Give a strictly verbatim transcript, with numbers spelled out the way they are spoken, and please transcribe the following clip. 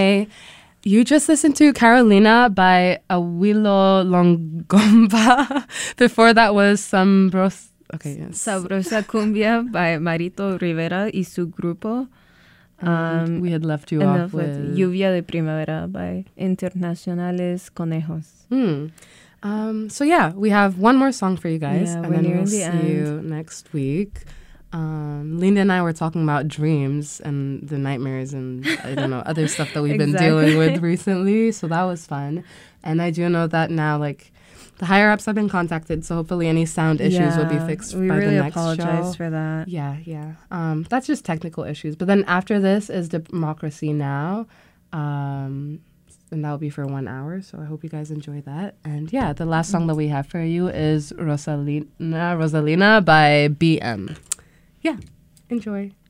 May. You just listened to Carolina by Awilo Longomba. Before that was Sambros. Okay, yes. Sabrosa Cumbia by Marito Rivera y su grupo. Um, we had left you and off with Lluvia de Primavera by Internacionales Conejos. Hmm. Um, so yeah, we have one more song for you guys, yeah, and then we'll the see end. you next week. Um, Linda and I were talking about dreams and the nightmares and I don't know other stuff that we've exactly. been dealing with recently. So that was fun, and I do know that now, like the higher ups have been contacted, so hopefully any sound issues yeah, will be fixed we by really the next apologize show. for that. Yeah, yeah. Um, that's just technical issues. But then after this is Democracy Now. Um, and that will be for one hour. So I hope you guys enjoy that. And yeah, the last song that we have for you is Rosalina, Rosalina by B M. Yeah, enjoy.